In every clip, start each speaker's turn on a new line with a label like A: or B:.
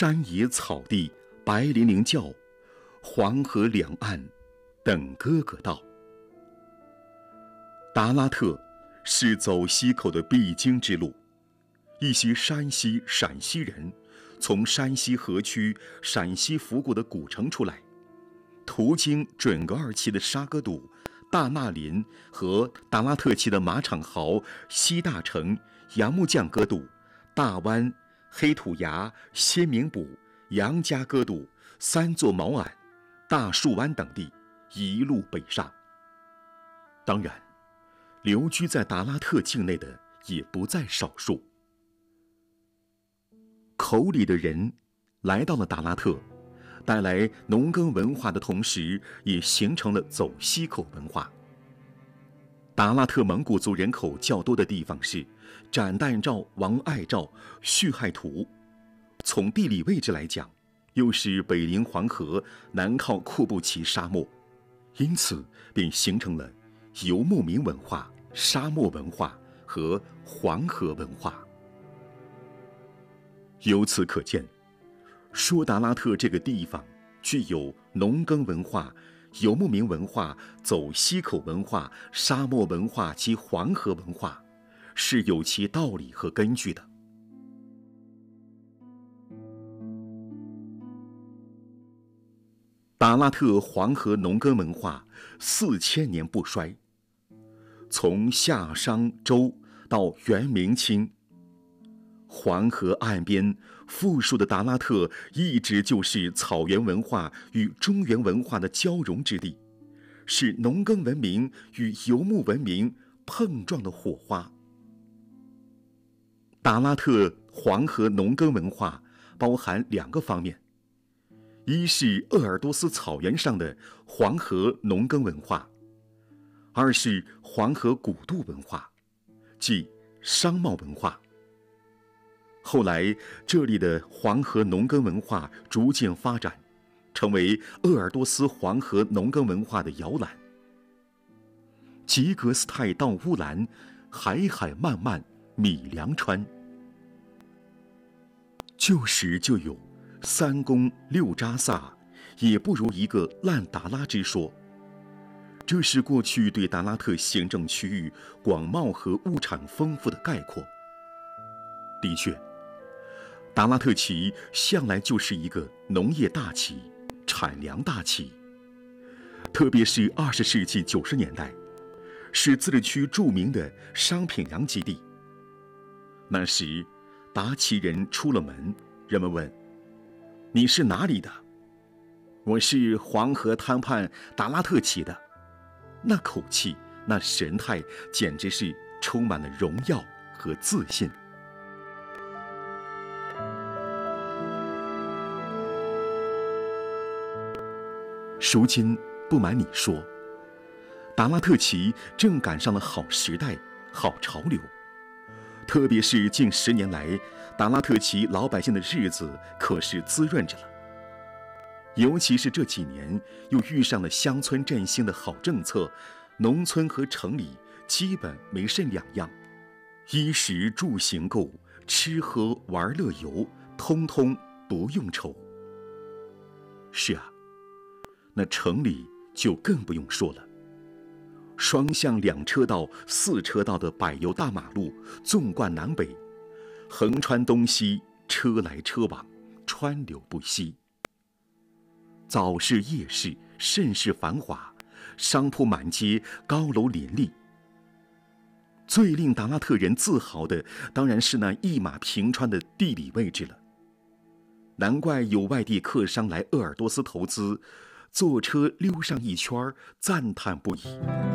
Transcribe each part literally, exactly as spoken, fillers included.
A: 山野草地白粼粼叫，黄河两岸等哥哥到。达拉特是走西口的必经之路，一些山西、陕西人从山西河区陕西府谷的古城出来，途经准噶尔旗的沙格杜、大纳林和达拉特旗的马场豪、西大城、杨木匠哥杜、大湾、黑土崖、先明堡、杨家哥杜、三座毛岸、大树湾等地，一路北上。当然，留居在达拉特境内的也不在少数。口里的人来到了达拉特，带来农耕文化的同时，也形成了走西口文化。达拉特蒙古族人口较多的地方是展旦赵、王爱赵、绪亥图，从地理位置来讲，又是北临黄河，南靠库布齐沙漠，因此便形成了游牧民文化、沙漠文化和黄河文化。由此可见，说达拉特这个地方具有农耕文化、游牧民文化、走西口文化、沙漠文化及黄河文化，是有其道理和根据的。达拉特黄河农耕文化四千年不衰，从夏商周到元明清，黄河岸边富庶的达拉特一直就是草原文化与中原文化的交融之地，是农耕文明与游牧文明碰撞的火花。达拉特黄河农耕文化包含两个方面，一是鄂尔多斯草原上的黄河农耕文化，二是黄河古渡文化，即商贸文化。后来这里的黄河农耕文化逐渐发展，成为鄂尔多斯黄河农耕文化的摇篮。吉格斯泰到乌兰，海海漫漫米粮川。旧时就有三公六扎萨，也不如一个烂达拉之说，这是过去对达拉特行政区域广袤和物产丰富的概括。的确，达拉特旗向来就是一个农业大旗、产粮大旗，特别是二十世纪九十年代，是自治区著名的商品粮基地。那时，达旗人出了门，人们问：“你是哪里的？”“我是黄河滩畔达拉特旗的。”那口气，那神态，简直是充满了荣耀和自信。如今不瞒你说，达拉特旗正赶上了好时代、好潮流。特别是近十年来，达拉特旗老百姓的日子可是滋润着了。尤其是这几年，又遇上了乡村振兴的好政策，农村和城里基本没甚两样，衣食住行购、吃喝玩乐游，通通不用愁。是啊，那城里就更不用说了，双向两车道、四车道的柏油大马路纵贯南北，横穿东西，车来车往，川流不息。早市夜市甚是繁华，商铺满街，高楼林立。最令达拉特人自豪的，当然是那一马平川的地理位置了。难怪有外地客商来鄂尔多斯投资，坐车溜上一圈，赞叹不已。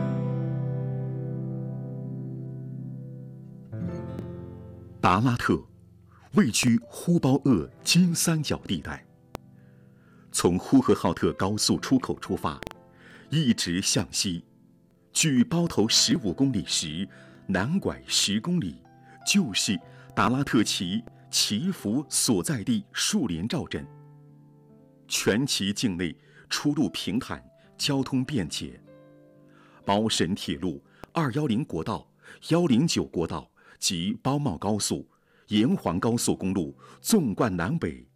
A: 达拉特位居呼包鄂金三角地带，从呼和浩特高速出口出发，一直向西，距包头十五公里时，南拐十公里，就是达拉特旗旗府所在地树林赵镇。全旗境内出入平坦，交通便捷，包沈铁路、二一零国道、一零九国道及包茂高速、沿黄高速公路纵贯南北，